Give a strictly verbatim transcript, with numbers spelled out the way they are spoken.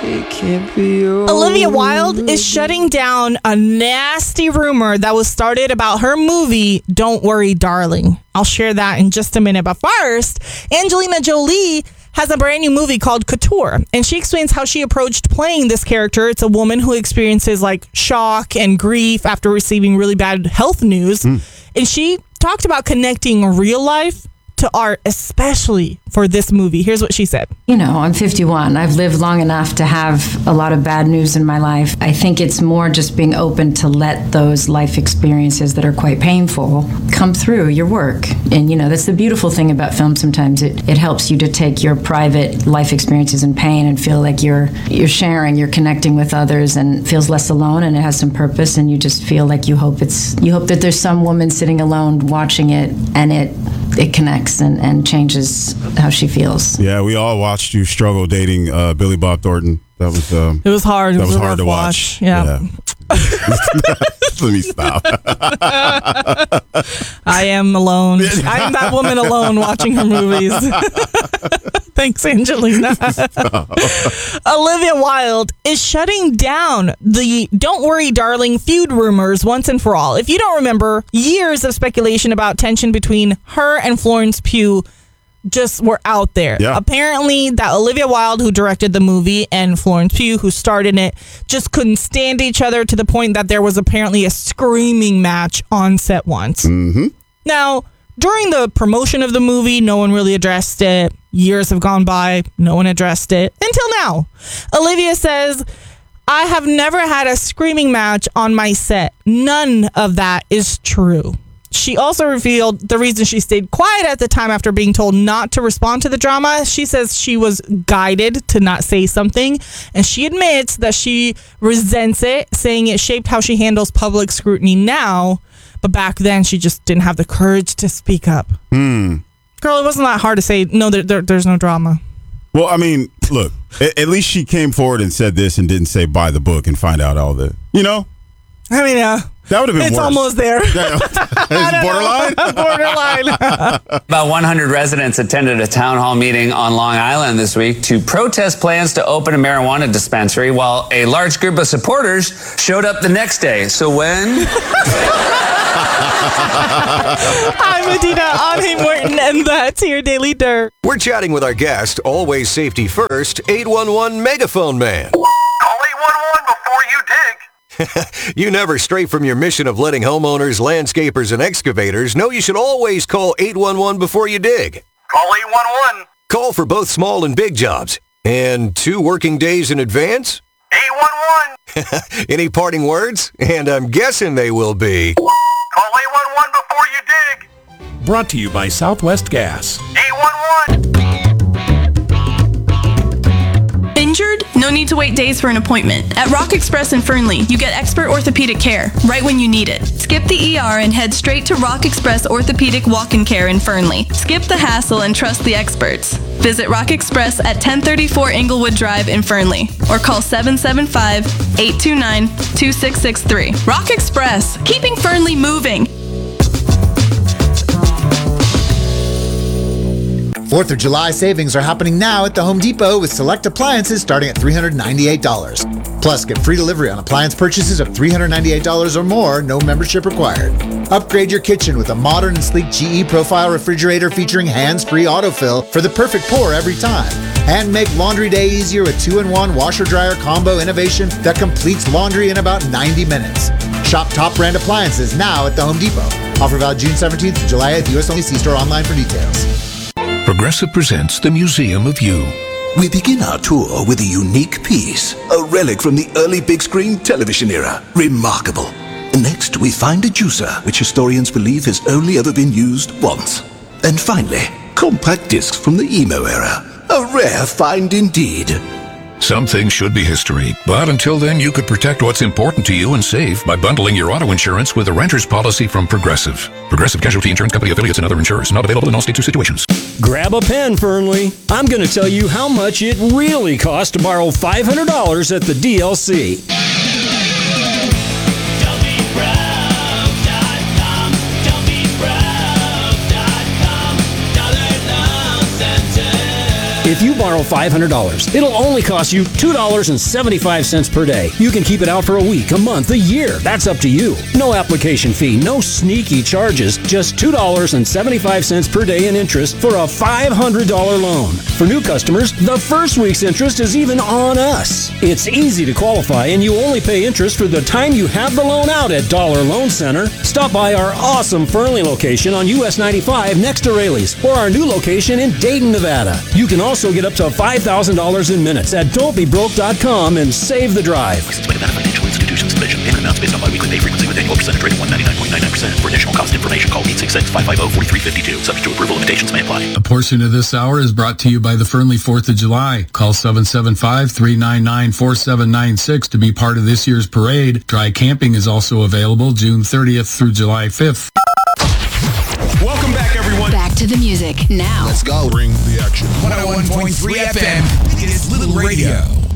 It can't be over. Olivia Wilde is shutting down a nasty rumor that was started about her movie, Don't Worry, Darling. I'll share that in just a minute. But first, Angelina Jolie has a brand new movie called Couture, and she explains how she approached playing this character. It's a woman who experiences like shock and grief after receiving really bad health news. Mm. And she talked about connecting real life to art, especially for this movie. Here's what she said. You know, I'm fifty-one. I've lived long enough to have a lot of bad news in my life. I think it's more just being open to let those life experiences that are quite painful come through your work. And, you know, that's the beautiful thing about film sometimes. It, it helps you to take your private life experiences and pain and feel like you're you're sharing, you're connecting with others, and feels less alone, and it has some purpose, and you just feel like you hope it's you hope that there's some woman sitting alone watching it, and it it connects and, and changes how she feels. Yeah, we all watched you struggle dating uh, Billy Bob Thornton. That was um, it was hard. It that was, was hard to watch. watch. Yeah. yeah. Let me stop. I am alone. I am that woman alone watching her movies. Thanks, Angelina. Olivia Wilde is shutting down the Don't Worry, Darling feud rumors once and for all. If you don't remember, years of speculation about tension between her and Florence Pugh just were out there. Yeah. Apparently, that Olivia Wilde, who directed the movie, and Florence Pugh, who starred in it, just couldn't stand each other to the point that there was apparently a screaming match on set once. Mm-hmm. Now, during the promotion of the movie, no one really addressed it. Years have gone by, no one addressed it. Until now. Olivia says, I have never had a screaming match on my set. None of that is true. She also revealed the reason she stayed quiet at the time after being told not to respond to the drama. She says she was guided to not say something, and she admits that she resents it, saying it shaped how she handles public scrutiny now, but back then she just didn't have the courage to speak up. Hmm. Girl, it wasn't that hard to say, no, there, there, there's no drama. Well, I mean, look, at, at least she came forward and said this and didn't say buy the book and find out all the, you know? I mean, uh, that would have been it's worse. almost there. Yeah, it's borderline? Borderline. About one hundred residents attended a town hall meeting on Long Island this week to protest plans to open a marijuana dispensary, while a large group of supporters showed up the next day. So when... I'm Medina Ane Morton, and that's your Daily Dirt. We're chatting with our guest, always safety first, eight one one Megaphone Man. Call eight one one before you dig. You never stray from your mission of letting homeowners, landscapers, and excavators know you should always call eight one one before you dig. Call eight one one. Call for both small and big jobs. And two working days in advance? eight one one. Any parting words? And I'm guessing they will be... Call eight one one before you dig. Brought to you by Southwest Gas. eight one one. Injured? No need to wait days for an appointment. At Rock Express in Fernley, you get expert orthopedic care right when you need it. Skip the E R and head straight to Rock Express Orthopedic Walk-in Care in Fernley. Skip the hassle and trust the experts. Visit Rock Express at ten thirty-four Inglewood Drive in Fernley or call seven seven five, eight two nine, two six six three. Rock Express, keeping Fernley moving. fourth of July savings are happening now at the Home Depot with select appliances starting at three hundred ninety-eight dollars. Plus, get free delivery on appliance purchases of three hundred ninety-eight dollars or more, no membership required. Upgrade your kitchen with a modern and sleek G E Profile refrigerator featuring hands-free autofill for the perfect pour every time. And make laundry day easier with two in one washer-dryer combo innovation that completes laundry in about ninety minutes. Shop top brand appliances now at the Home Depot. Offer valid June seventeenth to July eighth, U S only. See store online for details. Progressive presents the Museum of You. We begin our tour with a unique piece, a relic from the early big screen television era. Remarkable. Next, we find a juicer, which historians believe has only ever been used once. And finally, compact discs from the emo era. A rare find indeed. Some things should be history, but until then you could protect what's important to you and save by bundling your auto insurance with a renter's policy from Progressive. Progressive Casualty Insurance Company affiliates and other insurers. Not available in all states or situations. Grab a pen, Fernley. I'm going to tell you how much it really costs to borrow five hundred dollars at the D L C. If if you borrow five hundred dollars. It'll only cost you two dollars and seventy-five cents per day. You can keep it out for a week, a month, a year. That's up to you. No application fee, no sneaky charges, just two dollars and seventy-five cents per day in interest for a five hundred dollars loan. For new customers, the first week's interest is even on us. It's easy to qualify, and you only pay interest for the time you have the loan out at Dollar Loan Center. Stop by our awesome Fernley location on U S ninety-five next to Rayleigh's, or our new location in Dayton, Nevada. You can also get up to five thousand dollars in minutes at don't be broke dot com and save the drive. By Nevada Financial Institution submission. Payment amounts based on biweekly pay frequency with annual percentage rate of one hundred ninety-nine point nine nine percent. For additional cost information, call eight six six, five five zero, four three five two. Subject to approval, limitations may apply. A portion of this hour is brought to you by the Fernley fourth of July. Call seven seven five, three nine nine, four seven nine six to be part of this year's parade. Dry camping is also available June thirtieth through July fifth. Welcome back, everyone. Back to the music now. Let's go. Bring the action. one oh one point three F M is Little Radio.